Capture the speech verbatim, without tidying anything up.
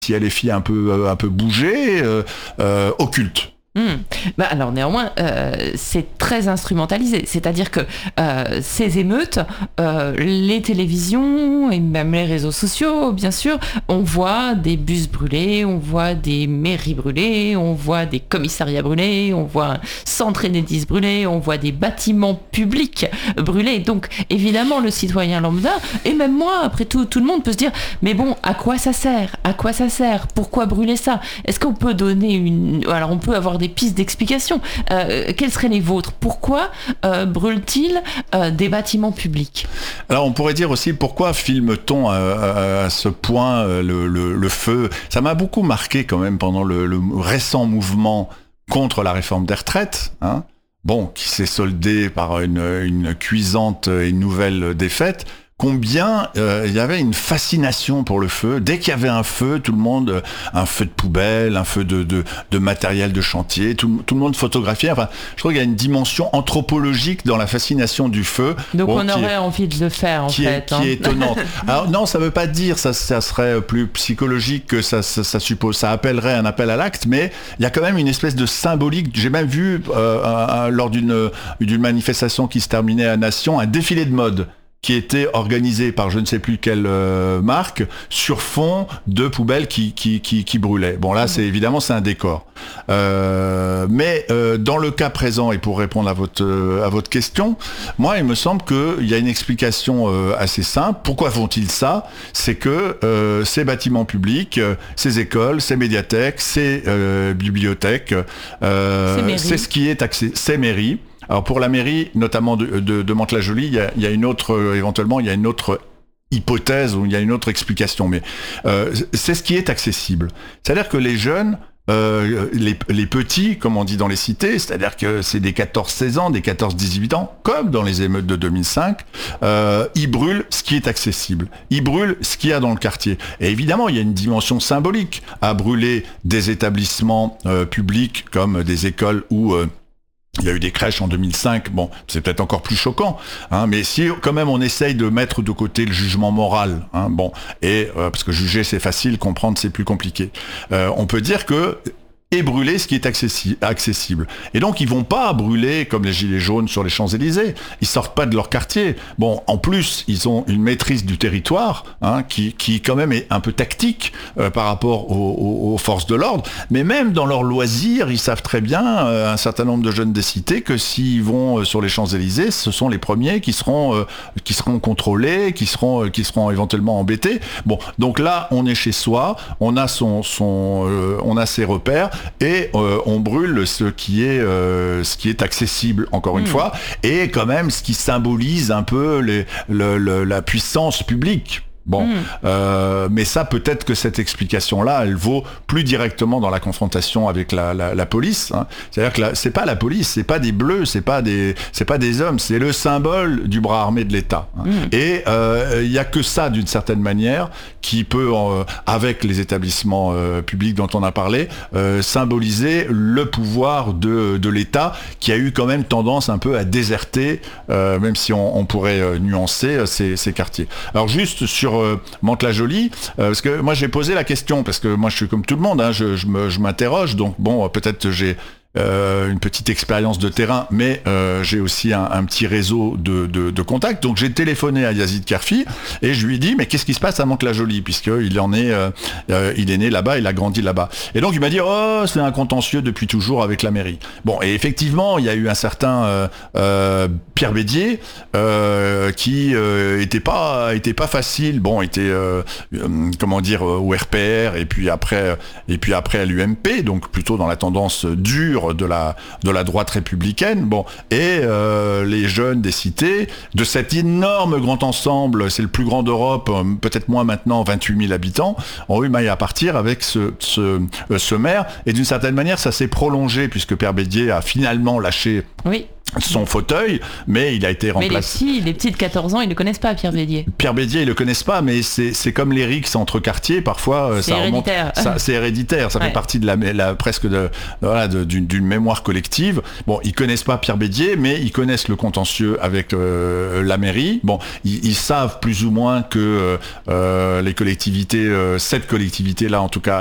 si les filles un peu, un peu bougées, euh, euh, occulte. Mmh. Bah alors néanmoins, euh, c'est très instrumentalisé, c'est-à-dire que euh, ces émeutes, euh, les télévisions et même les réseaux sociaux, bien sûr, on voit des bus brûlés, on voit des mairies brûlées, on voit des commissariats brûlés, on voit un centre Enedis brûlé, on voit des bâtiments publics brûlés. Donc évidemment, le citoyen lambda, et même moi, après tout, tout le monde peut se dire, mais bon, à quoi ça sert ? À quoi ça sert ? Pourquoi brûler ça ? Est-ce qu'on peut donner une... Alors on peut avoir des pistes d'explication. Euh, quelles seraient les vôtres ? Pourquoi euh, brûle-t-il euh, des bâtiments publics ? Alors on pourrait dire aussi pourquoi filme-t-on à, à, à ce point le, le, le feu ? Ça m'a beaucoup marqué quand même pendant le, le récent mouvement contre la réforme des retraites, hein, bon, qui s'est soldé par une, une cuisante et une nouvelle défaite. Combien euh, il y avait une fascination pour le feu. Dès qu'il y avait un feu, tout le monde, un feu de poubelle, un feu de, de, de matériel de chantier, tout, tout le monde photographiait. Enfin, je trouve qu'il y a une dimension anthropologique dans la fascination du feu. Donc bon, on aurait est, envie de le faire en qui fait. Est, hein. Qui est étonnante. Alors non, ça veut pas dire, ça, ça serait plus psychologique que ça, ça, ça suppose, ça appellerait un appel à l'acte, mais il y a quand même une espèce de symbolique. J'ai même vu euh, un, un, lors d'une, d'une manifestation qui se terminait à Nation, un défilé de mode qui était organisé par je ne sais plus quelle euh, marque sur fond de poubelles qui qui qui, qui brûlaient. Bon là, c'est évidemment c'est un décor. Euh, mais euh, dans le cas présent et pour répondre à votre euh, à votre question, moi il me semble que il y a une explication euh, assez simple. Pourquoi font-ils ça ? C'est que euh, ces bâtiments publics, euh, ces écoles, ces médiathèques, ces euh, bibliothèques, euh, c'est ce qui est accès, ces mairies. Alors pour la mairie, notamment de, de, de Mantes-la-Jolie, il y a, il y a une autre, euh, éventuellement, il y a une autre hypothèse ou il y a une autre explication, mais euh, c'est ce qui est accessible. C'est-à-dire que les jeunes, euh, les, les petits, comme on dit dans les cités, c'est-à-dire que c'est des quatorze seize ans, des quatorze dix-huit ans, comme dans les émeutes de deux mille cinq, euh, ils brûlent ce qui est accessible. Ils brûlent ce qu'il y a dans le quartier. Et évidemment, il y a une dimension symbolique à brûler des établissements euh, publics comme des écoles ou... Euh, il y a eu des crèches en deux mille cinq, bon, c'est peut-être encore plus choquant, hein, mais si quand même on essaye de mettre de côté le jugement moral, hein, bon, et euh, parce que juger c'est facile, comprendre c'est plus compliqué, euh, on peut dire que et brûler ce qui est accessi- accessible. Et donc, ils vont pas brûler comme les gilets jaunes sur les Champs-Élysées. Ils sortent pas de leur quartier. Bon, en plus, ils ont une maîtrise du territoire, hein, qui, qui quand même est un peu tactique euh, par rapport aux, aux, aux forces de l'ordre. Mais même dans leurs loisirs, ils savent très bien, euh, un certain nombre de jeunes des cités, que s'ils vont euh, sur les Champs-Élysées, ce sont les premiers qui seront, euh, qui seront contrôlés, qui seront, euh, qui seront éventuellement embêtés. Bon, donc là, on est chez soi, on a son, son, euh, on a ses repères. Et euh, on brûle ce qui est euh, ce qui est accessible, encore une mmh. fois, et quand même ce qui symbolise un peu les, le, le, la puissance publique. Bon, mmh. euh, mais ça, peut-être que cette explication-là, elle vaut plus directement dans la confrontation avec la, la, la police. Hein. C'est-à-dire que la, c'est pas la police, c'est pas des bleus, c'est pas des, c'est pas des hommes, c'est le symbole du bras armé de l'État. Hein. Mmh. Et il euh, y a que ça, d'une certaine manière, qui peut, euh, avec les établissements euh, publics dont on a parlé, euh, symboliser le pouvoir de, de l'État, qui a eu quand même tendance un peu à déserter, euh, même si on, on pourrait euh, nuancer euh, ces, ces quartiers. Alors juste sur Euh, Mantes-la-Jolie, euh, parce que moi j'ai posé la question, parce que moi je suis comme tout le monde, hein, je, je, me, je m'interroge, donc bon, peut-être j'ai Euh, une petite expérience de terrain, mais euh, j'ai aussi un, un petit réseau de, de, de contacts. Donc j'ai téléphoné à Yazid Kerfi et je lui ai dit mais qu'est-ce qui se passe à Mantes-la-Jolie, puisqu'il en est, euh, euh, il est né là-bas, il a grandi là-bas. Et donc il m'a dit oh c'est un contentieux depuis toujours avec la mairie. Bon, et effectivement il y a eu un certain euh, euh, Pierre Bédier euh, qui euh, était pas était pas facile. Bon, était euh, euh, comment dire au R P R et puis après et puis après à l'U M P, donc plutôt dans la tendance dure de la, de la droite républicaine, bon, et euh, les jeunes des cités, de cet énorme grand ensemble, c'est le plus grand d'Europe, peut-être moins maintenant, vingt-huit mille habitants, ont eu maille à partir avec ce, ce, ce maire, et d'une certaine manière, ça s'est prolongé, puisque Père Bédier a finalement lâché oui. son fauteuil, mais il a été remplacé. Mais les petits, les petits de quatorze ans, ils ne connaissent pas Pierre Bédier. Pierre Bédier, ils le connaissent pas, mais c'est, c'est comme les rixes entre quartiers, parfois c'est ça remonte. Héréditaire. Ça, c'est héréditaire, ça ouais. fait partie de la, la presque de, voilà, de, d'une, d'une mémoire collective. Bon, ils connaissent pas Pierre Bédier, mais ils connaissent le contentieux avec euh, la mairie. Bon, ils, ils savent plus ou moins que euh, les collectivités, euh, cette collectivité-là en tout cas,